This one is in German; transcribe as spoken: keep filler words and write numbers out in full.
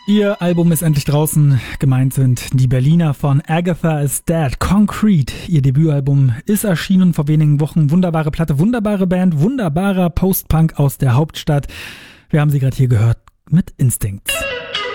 Ihr Album ist endlich draußen. Gemeint sind die Berliner von Agatha is Dead. Concrete, ihr Debütalbum, ist erschienen vor wenigen Wochen. Wunderbare Platte, wunderbare Band, wunderbarer Post-Punk aus der Hauptstadt. Wir haben sie gerade hier gehört mit Instinct.